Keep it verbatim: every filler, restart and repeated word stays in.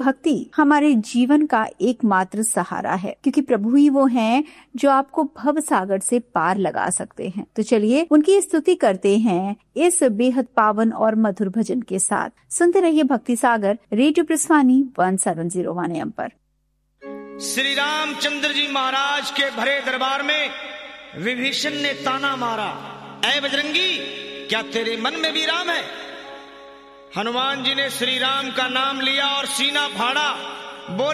भक्ति हमारे जीवन का एकमात्र सहारा है, क्योंकि प्रभु ही वो हैं जो आपको भव सागर से पार लगा सकते हैं। तो चलिए उनकी स्तुति करते हैं इस बेहद पावन और मधुर भजन के साथ। सुनते रहिए भक्ति सागर, radio प्रस्थानी one seven zero one M पर। श्री रामचंद्र जी महाराज के भरे दरबार में विभीषण ने ताना मारा, ऐ बजरंगी, क्या तेरे मन में भी राम है? हनुमान जी ने श्री राम का नाम लिया और सीना फाड़ा, बोले